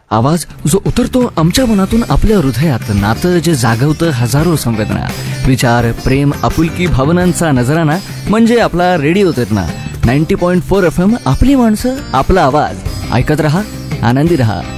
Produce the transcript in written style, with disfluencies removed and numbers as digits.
आवाज जो उतरतो आमच्या मनातून आपल्या हृदयात, नातं जे जागवतं हजारो संवेदना, विचार, प्रेम, आपुलकी, भावनांचा नजराणा म्हणजे आपला रेडिओ चेतना 90.4 FM. आपली माणसं, आपला आवाज. ऐकत रहा, आनंदी रहा.